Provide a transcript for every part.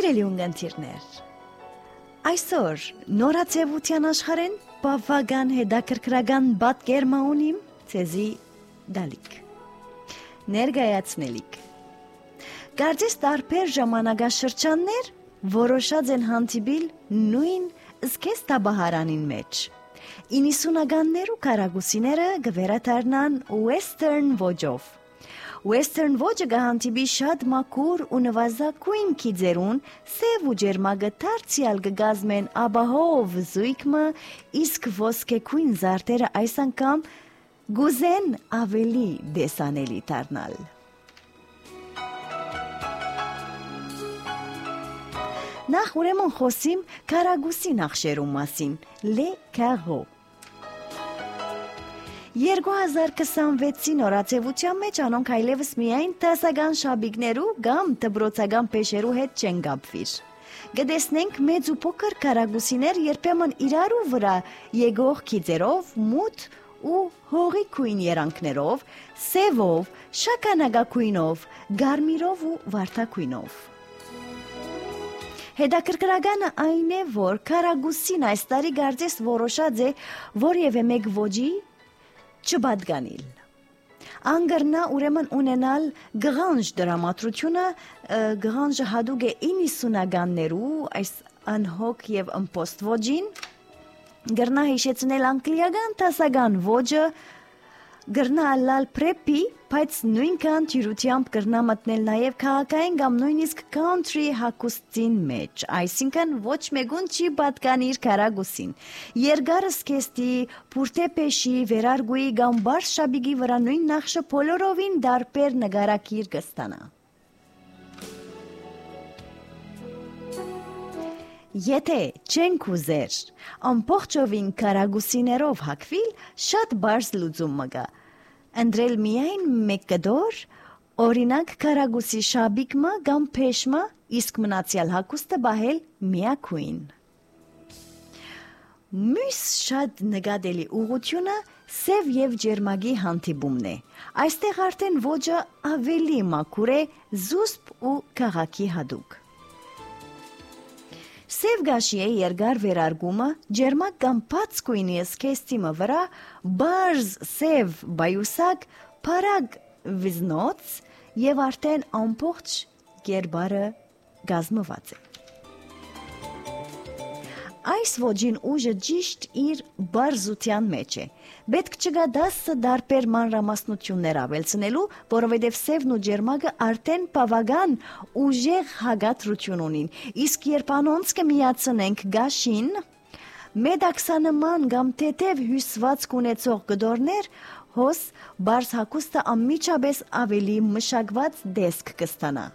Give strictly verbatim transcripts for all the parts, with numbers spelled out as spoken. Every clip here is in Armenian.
Սիրելի ունգընտիրներ, այսօր նորաձևության աշխարհեն բավական հետաքրքրական պատկերմա ունիմ ցեզի դալիք ներկայացնելիք։ Կարծես տարբեր ժամանակաշրջաններ որոշած են հանդիպիլ նույն զգեստաբահարանին մեջ։ իննսունականներու քարագուսիները գվերադառնան Western ոճով։ Western ոճը կհանդիպի շատ մաքուր ու նվազագույն գիծերուն, սև ու ջերմագը դարձյալ կգազմեն աբահով զույգը, իսկ ոսկեգույն զարդերը այս անգամ գուզեն ավելի դեսանելի դառնալ։ Նախ ուրեմն խոսիմ քարագուսի նախշերու մասին, Le Carreau։ երկու հազար քսանվեցի նորաձևության մեջ անոնք այլևս միայն դասական շաբիկներու կամ դբրոցական պեշերու հետ չեն կապվիր։ Կտեսնենք մեծ ու փոքր քարագուսիներ երբեմն իրարու վրա եկող գիծերով, մութ ու հողի քույն երանգներով, սևով, շագանակագույնով, գարմիրով ու վարդագույնով։ Հետաքրքրականը այն է, որ քարագուսին այս տարի կարծես որոշած է որևէ մեկ ոճի չպատկանիլ։ Անգրնա ուրեմն ունենալ գղանջ դրամատրությունը, գղանջը հատուկ է իննսունականներու այս անհոգ եւ ըմպոստ ոճին, գրնա հիշեցնել անգլիական դասական ոճը, գրնա ալալ պրեպի, բայց նույնքան թյուրությամբ գրնա մտնել նաև քաղաքային կամ նույնիսկ country հագուստին մեջ, այսինքն ոչ մեկուն չի պատկանիր քարագուսին։ Երկար զգեստի, փուրթեպեշի, վերարգուի կամ բարդ շաբիկի վրա նույն նախշը բոլորովին դարբեր նկարագիր կստանա։ Եթե չենք ուզեր ամբողջովին քարագուսիներով հագվել, շատ բարձ լուծում մգա։ Ընտրել միայն մեկ կդոր, օրինակ քարագուսի շաբիկը կամ փեշմը, իսկ մնացյալ հագուստը բահել միակույն։ Մյուս շատ նկատելի ուղղությունը սև եւ ջերմագի հանդիպումն է։ Այստեղ արդեն ոճը ավելի մաքուր է, զուսպ ու քաղաքի հատուկ։ Սև գաշի է երկար վերարգումը, ջերմակ կամ բաց գույնի զգեստիմը վրա, բարձ սև բայուսակ, փարագ վիզնոց եւ արդեն ամբողջ գերբարը գազմված է։ Այս ոճին ուժը ճիշտ իր բարձության մեջ է։ Պետք չկա դասը դարբեր մանրամասնություններ ավելցնելու, որովհետև սևն ու ջերմակը արդեն բավական ուժեղ հագատրություն ունին, իսկ երբ անոնց կմիացնենք գաշին, մեդաքսանման կամ թեթև հյուսվածք ունեցող գդորներ, հոս բարձ հագուստը անմիջապես ավելի մշակված տեսք կստանա։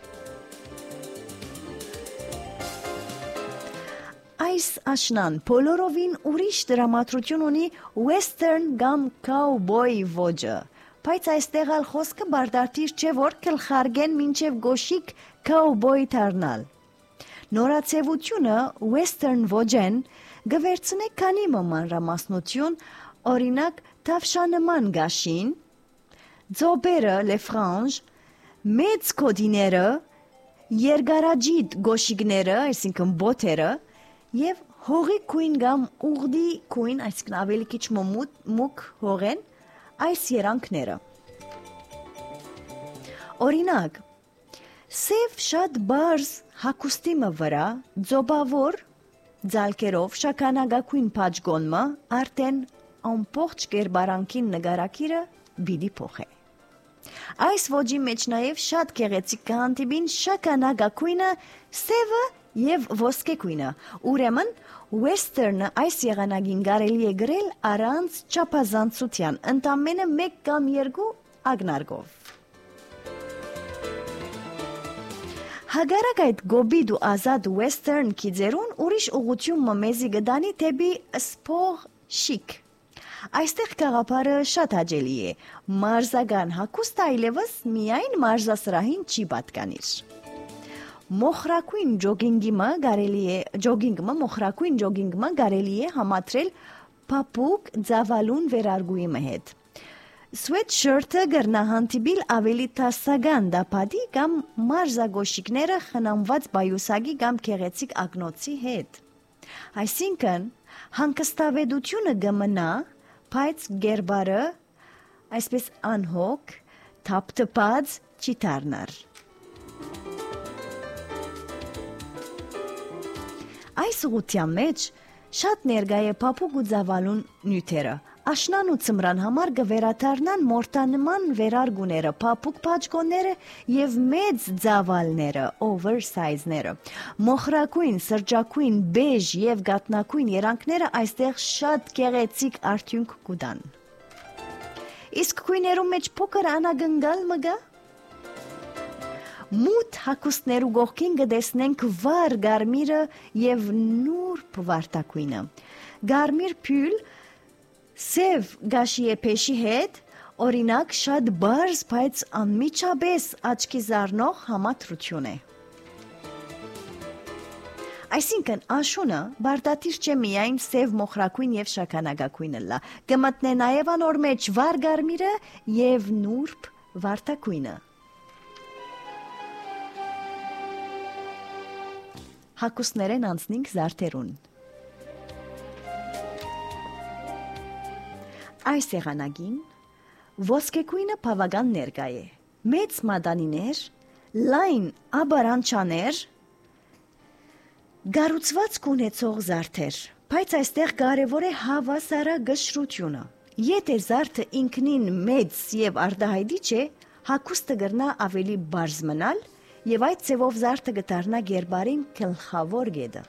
Այս աշնան բոլորովին ուրիշ դրամատրություն ունի Western կամ Cowboy ոճը, բայց այստեղ ալ խոսքը բարդարտիր չէ, որ կլխարգեն մինչև գոշիկ Cowboy դառնալ։ Նորաձևությունը Western ոճեն գվերցնե քանի մանրամասնություն, օրինակ թավշանման գաշին, ձոբերը le frange, մեծ կոդիները, երկարաջիտ գոշիկները, այսինքն բոթերը, եւ հողի քույն կամ ուղդի քույն, այսինքն ավելի քիչ մուկ հողեն, այս երանգները։ Օրինակ, սև շատ բարձ հագուստիմը վրա ձոբավոր ձալկերով շագանակագույն փաճգոնը արդեն ամբողջ կերպարանքին նկարագիրը բիդի փոխե։ Այս ոճի մեջ նաև շատ գեղեցիկ կհանդիպին շագանակագույնը, սևը եւ ոսկեգույնը, ուրեմն Western-ը այս եղանակին կարելի է գրել առանց չափազանցության, ընդամենը մեկ կամ երկու ակնարկով։ Հակառակ այդ գոբիդ ու ազատ Western գիծերուն ուրիշ ուղղություն մեզի գտանի դեպի սպոր շիկ։ Այստեղ գաղափարը շատ հաճելի է, մարզական հագուստը այլևս միայն մարզասրահին չի պատկանիր։ Մոխրակույն ջոգինգը կարելի է ջոգինգը մոխրակույն ջոգինգը կարելի է համատրել փափուկ ձավալուն վերարգուի հետ։ Sweatshirt-ը գրնահանտիբիլ ավելի տասական դապադի կամ մարզագոշիկները խնամված բայուսագի կամ քեղեցիկ ակնոցի հետ։ Այսինքն, հանգստավետությունը գմնա, բայց գերբարը այսպես անհոգ, թափթփած չի դառնար։ Այս ուղղության մեջ շատ ներկա է փափուկ ու ծավալուն նյութերը։ Աշնան ու ծմրան համար կվերադառնան մորտանման վերարգուները, փափուկ պաճկոնները եւ մեծ ծավալները, oversize-ները։ Մոխրակույն, սրճակույն, բեժ եւ գաթնակույն երանգները այստեղ շատ գեղեցիկ արդյունք կուտան։ Իսկ քույներում մեջ փոքր անագնգալ մգա։ Մութ հագուստներու գողքին կտեսնենք վառ գարմիրը եւ նուրբ վարտակույնը։ Գարմիր փյուլ սև գաշի եփեշի հետ, օրինակ շատ բարձ, բայց անմիջապես աչքի զարնող համադրություն է։ Այսինքն աշունը բարդատիր չէ միայն սև մոխրակույն եւ շագանակագույնը լա, կմտնե նաեւ անոր մեջ վառ գարմիրը եւ նուրբ վարտակույնը։ Հագուստներեն անցնենք զարդերուն։ Այս եղանակին ոսկեքույնը բավական ներկա է։ Մեծ մադանիներ, լայն աբարանչաներ, գառուցված կունեցող զարդեր, բայց այստեղ կարևոր է հավասարագշռությունը։ Եթե զարդը ինքնին մեծ եւ արտահայտիչ է, հագուստը կգնա ավելի բարձ մնալ եւ այդ ձևով զարդը կդառնա գերբարին գլխավոր գետը։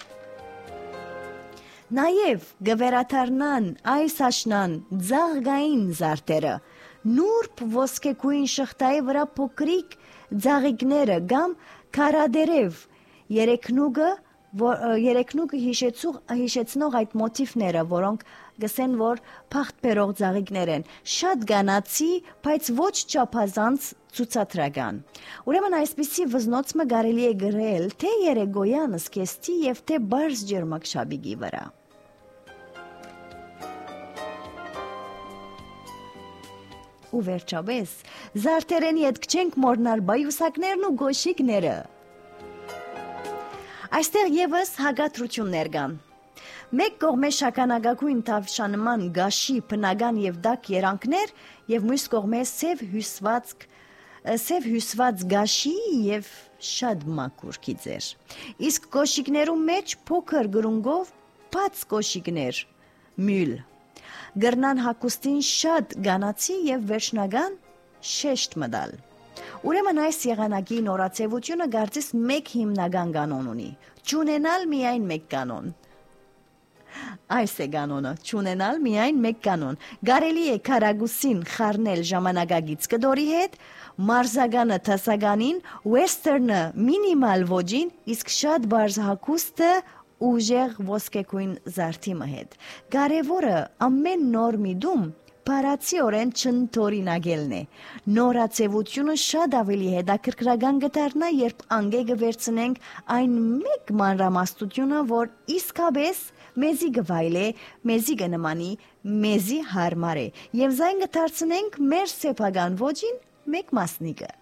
Նաեւ գվերաթարնան այս աշնան ձաղգային զարդերը, նուրբ ոսկեքույն շղթայի վրա փոքրիկ ձաղիկները կամ քարադերև երեքնուգը երեքնուգը հիշեցող հիշեցնող այդ մոտիվները, որոնք գսեն որ փախտբերող ձաղիկներ են, շատ գանացի, բայց ոչ չափազանց ցուցադրական։ Ուրեմն այսպիսի վզնոցը կարելի է գրել թե երեգոյան սկեստի եւ թե բարձ ջերմակշաբիգի վրա։ Ու վերջապես, զարդերեն ետք չենք մորնալ բայուսակներն ու գոշիկները։ Այստեղ եւս հագատրություններ կան։ Մեկ կողմե շագանակագույն թավշանման գաշի բնական եւ դակ երանգներ եւ մյուս կողմե սև հյուսված սև հյուսված գաշի եւ շատ մաքուր գիծեր։ Իսկ կոշիկներու մեջ փոքր գրունգով բաց կոշիկներ, մյուլ։ Գրնան հագուստին շատ գանացի եւ վերջնական շեշտ մտալ։ Ուրեմն այս եղանակի նորացեվությունը կարծես մեկ հիմնական կանոն ունի՝ չունենալ միայն մեկ կանոն։ Այս է կանոնը՝ չունենալ միայն մեկ կանոն։ Կարելի է քարագուսին խառնել ժամանակագից կդորի հետ, մարզագանը տասականին, վեսթերնը մինիմալ ոճին, իսկ շատ բարձ հագուստը ուժեղ ոսկեքույն զարդի հետ։ Կարևորը ամեն նոր միտում Բարացիորեն չընդօրինակելն է։ Նորացեվությունը շատ ավելի հետաքրքրական կդառնա, երբ անգեգը վերցնենք այն մեկ մանրամասնությունը, որ իսկապես մեզի գվայլ է, մեզի կնմանի, մեզի հարմար է, եւ զայն կդարձնենք մեր սեփական ոճին մեկ մասնիկը։